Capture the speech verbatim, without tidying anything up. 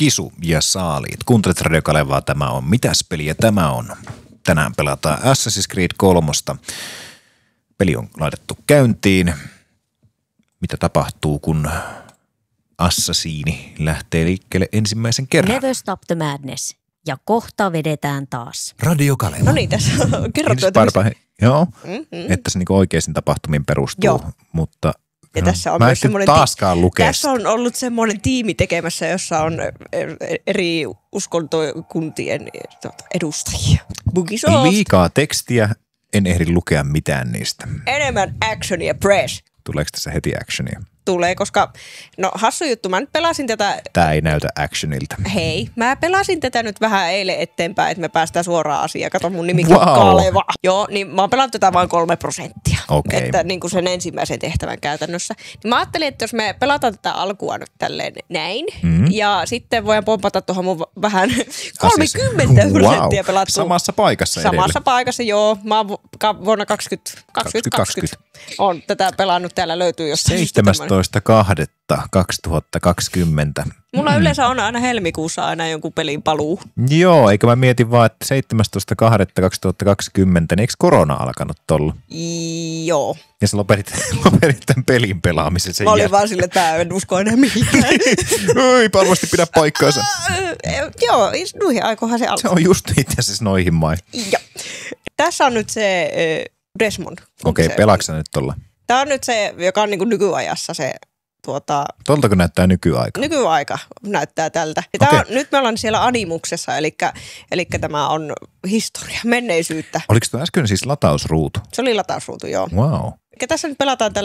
Kisu ja Saaliit. Kuuntelet Radio Kalevaa, tämä on Mitäs peliä tämä on? Tänään pelataan Assassin's Creed kolme. Peli on laitettu käyntiin. Mitä tapahtuu, kun assassiini lähtee liikkeelle ensimmäisen kerran? Never stop the madness. Ja kohta vedetään taas. Radio Kaleva. No niin, tässä on kerrottu, että... Parpa, missä... Joo, mm-hmm. että se niinku oikeisiin tapahtumiin perustuu, Joo. mutta... Ja no, tässä on mä myös semmoinen taaskaan ti- lukea Tässä on ollut semmoinen tiimi tekemässä, jossa on eri uskontokuntien edustajia. Bugisoft. Liikaa tekstiä, en ehdi lukea mitään niistä. Enemmän actionia, press. Tuleeko tässä heti actionia? Tulee, koska, no hassu juttu, mä nyt pelasin tätä... Tää ei näytä actionilta. Hei, mä pelasin tätä nyt vähän eilen eteenpäin, että me päästään suoraan asiaan. Kato, mun nimikin wow. on Kaleva. Joo, niin mä oon pelannut tätä vain kolme prosenttia. Okay. Että niin kuin sen ensimmäisen tehtävän käytännössä. Niin mä ajattelin, että jos me pelataan tätä alkua nyt tälleen näin, mm-hmm. ja sitten voidaan pompata tuohon mun vähän kolmekymmentä prosenttia pelattua. Samassa paikassa edellä. Samassa paikassa, joo. Mä oon vuonna kaksituhattakaksikymmentä on tätä pelannut. Täällä löytyy jostain. seitsemästoista toinen kaksituhattakaksikymmentä. Mulla mm. yleensä on aina helmikuussa aina jonkun pelin paluu. Joo, eikä mä mietin vaan, että seitsemästoista toinen kaksituhattakaksikymmentä, niin eikö korona alkanut tolla? Joo. Ja sä lopetit, lopetit tämän pelin pelaamisen sen Mä olin jälkeen. vaan sille, että en usko enää mihinkään. Ei varmasti pidä paikkaansa. Joo, noihin aikoihan se alkoi. Se on just itse asiassa noihin maihin. Joo. Tässä on nyt se äh, Desmond. Okei, okay, pelaatko sä nyt tolla? Tämä on nyt se, joka on niin kuin nykyajassa se... Tuota, Toltako näyttää nykyaika? Nykyaika näyttää tältä. Ja okay. on, nyt me ollaan siellä animuksessa, eli, eli tämä on historia, menneisyyttä. Oliko tuo äsken siis latausruutu? Se oli latausruutu, joo. Wow. Ja tässä nyt pelataan tällä